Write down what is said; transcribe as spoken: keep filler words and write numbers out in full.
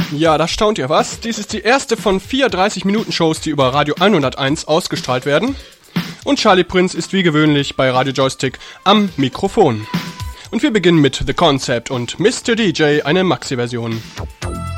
Ja, da staunt ihr was. Dies ist die erste von vier dreißig-Minuten-Shows, die über Radio hunderteins ausgestrahlt werden. Und Charlie Prinz ist wie gewöhnlich bei Radio Joystick am Mikrofon. Und wir beginnen mit The Concept und Mister D J, eine Maxi-Version.